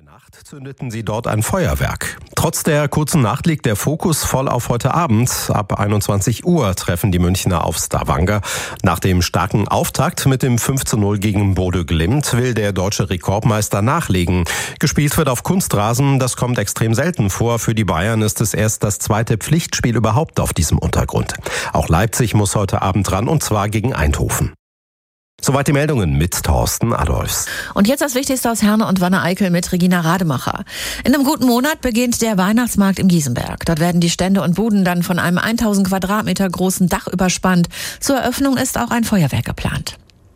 Nacht zündeten sie dort ein Feuerwerk. Trotz der kurzen Nacht liegt der Fokus voll auf heute Abend. Ab 21 Uhr treffen die Münchner auf Stavanger. Nach dem starken Auftakt mit dem 5:0 gegen Bodø Glimt will der deutsche Rekordmeister nachlegen. Gespielt wird auf Kunstrasen, das kommt extrem selten vor. Für die Bayern ist es erst das zweite Pflichtspiel überhaupt auf diesem Untergrund. Auch Leipzig muss heute Abend ran, und zwar gegen Eindhoven. Soweit die Meldungen mit Thorsten Adolfs. Und jetzt das Wichtigste aus Herne und Wanne-Eickel mit Regina Rademacher. In einem guten Monat beginnt der Weihnachtsmarkt im Giesenberg. Dort werden die Stände und Buden dann von einem 1000 Quadratmeter großen Dach überspannt. Zur Eröffnung ist auch ein Feuerwerk geplant.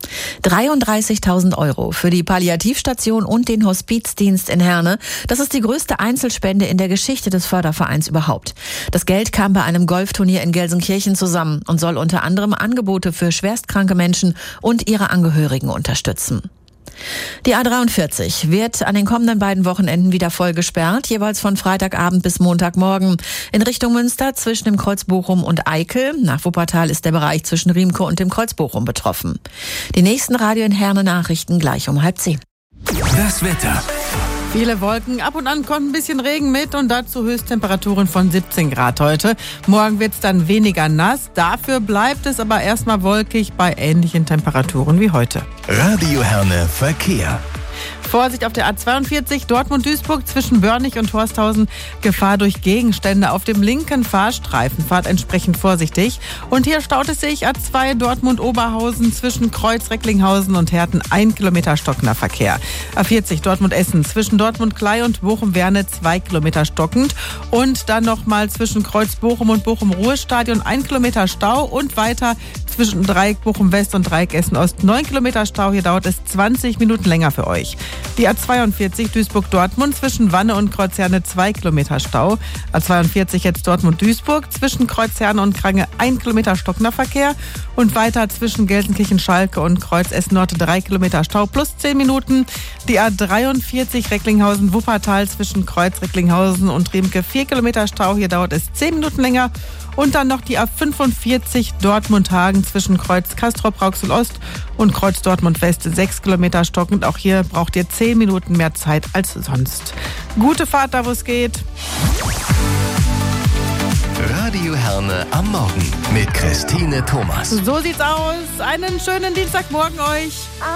33.000 € für die Palliativstation und den Hospizdienst in Herne. Das ist die größte Einzelspende in der Geschichte des Fördervereins überhaupt. Das Geld kam bei einem Golfturnier in Gelsenkirchen zusammen und soll unter anderem Angebote für schwerstkranke Menschen und ihre Angehörigen unterstützen. Die A43 wird an den kommenden beiden Wochenenden wieder voll gesperrt, jeweils von Freitagabend bis Montagmorgen. In Richtung Münster zwischen dem Kreuz Bochum und Eickel. Nach Wuppertal ist der Bereich zwischen Riemke und dem Kreuz Bochum betroffen. Die nächsten Radio in Herne Nachrichten gleich um 9:30. Das Wetter. Viele Wolken, ab und an kommt ein bisschen Regen mit und dazu Höchsttemperaturen von 17 Grad heute. Morgen wird es dann weniger nass, dafür bleibt es aber erstmal wolkig bei ähnlichen Temperaturen wie heute. Radio Herne Verkehr. Vorsicht auf der A42 Dortmund-Duisburg zwischen Börnich und Horsthausen. Gefahr durch Gegenstände auf dem linken Fahrstreifen. Fahrt entsprechend vorsichtig. Und hier staut es sich A2 Dortmund-Oberhausen zwischen Kreuz-Recklinghausen und Herten 1 Kilometer stockender Verkehr. A40 Dortmund-Essen zwischen Dortmund-Klei und Bochum-Werne 2 Kilometer stockend. Und dann nochmal zwischen Kreuz-Bochum und Bochum-Ruhestadion 1 Kilometer Stau und weiter zwischen Dreieck Bochum-West und Dreieck Essen-Ost 9 Kilometer Stau. Hier dauert es 20 Minuten länger für euch. Die A42 Duisburg-Dortmund zwischen Wanne und Kreuzherne 2 Kilometer Stau. A42 jetzt Dortmund-Duisburg zwischen Kreuzherne und Krange 1 Kilometer stockender Verkehr. Und weiter zwischen Gelsenkirchen-Schalke und Kreuz Essen-Nord 3 Kilometer Stau plus 10 Minuten. Die A43 Recklinghausen-Wuppertal zwischen Kreuz Recklinghausen und Riemke 4 Kilometer Stau. Hier dauert es 10 Minuten länger. Und dann noch die A45 Dortmund-Hagen zwischen Kreuz Castrop-Rauxel-Ost und Kreuz Dortmund-West 6 Kilometer stockend. Auch hier braucht ihr 10 Minuten mehr Zeit als sonst. Gute Fahrt da, wo es geht. Radio Herne am Morgen mit Christine Thomas. So sieht's aus. Einen schönen Dienstagmorgen euch.